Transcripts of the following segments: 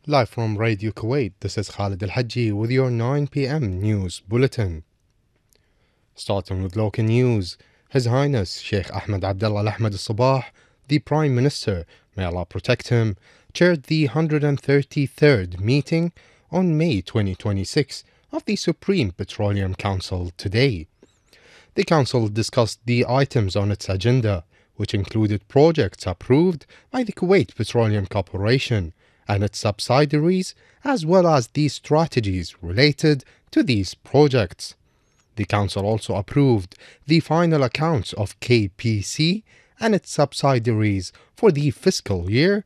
Live from Radio Kuwait, this is Khalid Al Hajji with your 9 p.m. news bulletin. Starting with local news, His Highness Sheikh Ahmed Abdullah Al Ahmed Al Sabah, the Prime Minister, may Allah protect him, chaired the 133rd meeting on May 2026 of the Supreme Petroleum Council today. The Council discussed the items on its agenda, which included projects approved by the Kuwait Petroleum Corporation and its subsidiaries, as well as the strategies related to these projects. The Council also approved the final accounts of KPC and its subsidiaries for the fiscal year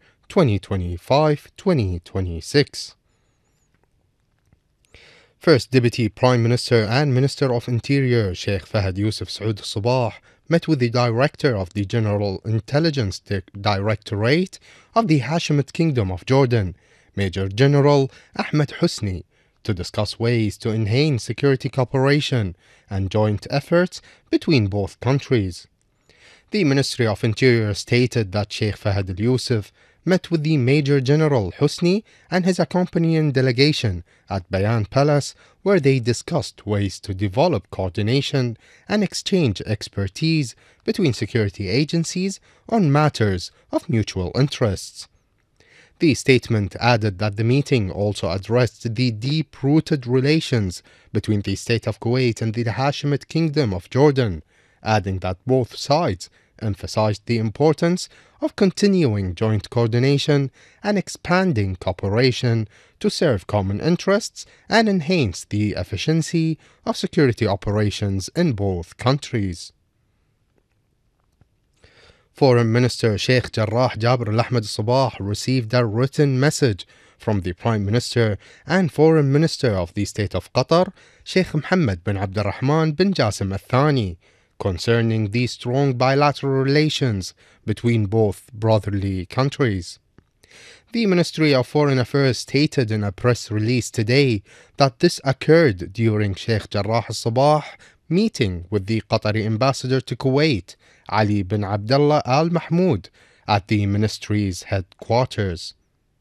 2025-2026. First Deputy Prime Minister and Minister of Interior Sheikh Fahad Yusuf Saud Sabah met with the Director of the General Intelligence Directorate of the Hashemite Kingdom of Jordan, Major General Ahmed Husni, to discuss ways to enhance security cooperation and joint efforts between both countries. The Ministry of Interior stated that Sheikh Fahad Al Yusuf met with the Major General Husni and his accompanying delegation at Bayan Palace, where they discussed ways to develop coordination and exchange expertise between security agencies on matters of mutual interests. The statement added that the meeting also addressed the deep-rooted relations between the State of Kuwait and the Hashemite Kingdom of Jordan, adding that both sides emphasized the importance of continuing joint coordination and expanding cooperation to serve common interests and enhance the efficiency of security operations in both countries. Foreign Minister Sheikh Jarrah Jabir Al Ahmed Al Sabah received a written message from the Prime Minister and Foreign Minister of the State of Qatar, Sheikh Mohammed bin Abdurrahman bin Jassim Al Thani, concerning the strong bilateral relations between both brotherly countries. The Ministry of Foreign Affairs stated in a press release today that this occurred during Sheikh Jarrah Al Sabah meeting with the Qatari ambassador to Kuwait, Ali bin Abdullah Al Mahmoud, at the ministry's headquarters.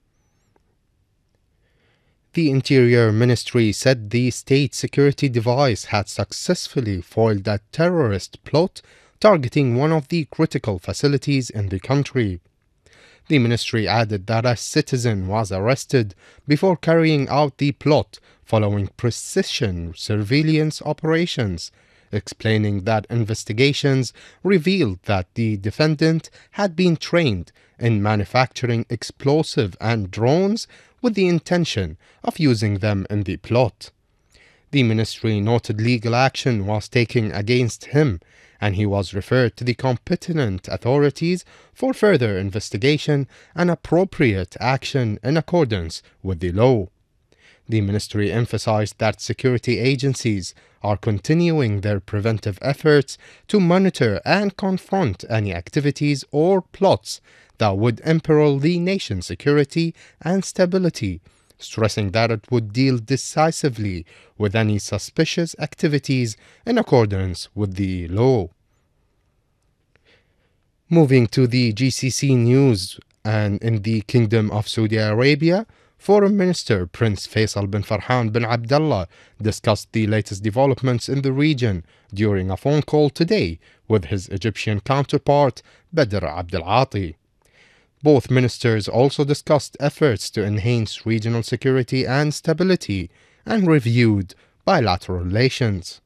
The Interior Ministry said the state security device had successfully foiled a terrorist plot targeting one of the critical facilities in the country. The ministry added that a citizen was arrested before carrying out the plot following precision surveillance operations, explaining that investigations revealed that the defendant had been trained in manufacturing explosive and drones with the intention of using them in the plot. The ministry noted legal action was taken against him, and he was referred to the competent authorities for further investigation and appropriate action in accordance with the law. The ministry emphasized that security agencies are continuing their preventive efforts to monitor and confront any activities or plots that would imperil the nation's security and stability, stressing that it would deal decisively with any suspicious activities in accordance with the law. Moving to the GCC news, and in the Kingdom of Saudi Arabia, Foreign Minister Prince Faisal bin Farhan bin Abdullah discussed the latest developments in the region during a phone call today with his Egyptian counterpart Badr Abdel Ati. Both ministers also discussed efforts to enhance regional security and stability and reviewed bilateral relations.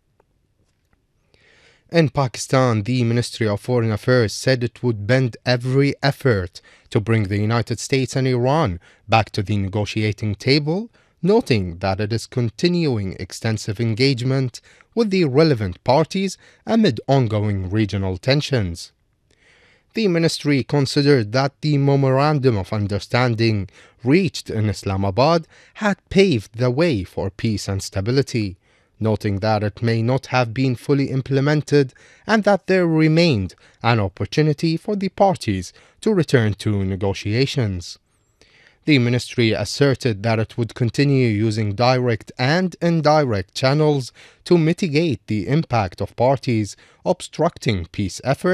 In Pakistan, the Ministry of Foreign Affairs said it would bend every effort to bring the United States and Iran back to the negotiating table, noting that it is continuing extensive engagement with the relevant parties amid ongoing regional tensions. The ministry considered that the Memorandum of Understanding reached in Islamabad had paved the way for peace and stability, noting that it may not have been fully implemented and that there remained an opportunity for the parties to return to negotiations. The ministry asserted that it would continue using direct and indirect channels to mitigate the impact of parties obstructing peace efforts